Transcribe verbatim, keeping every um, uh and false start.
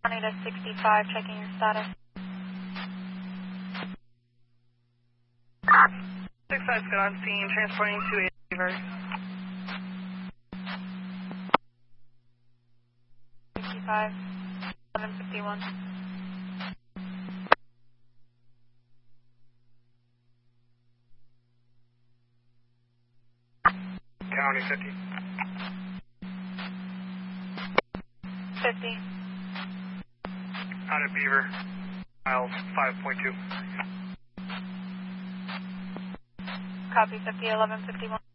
County to sixty-five, checking your status. six five good on scene, transporting to a Beaver. sixty-five, eleven fifty-one. County fifty. fifty. Out of Beaver, miles five point two. Copy, fifty, eleven fifty-one.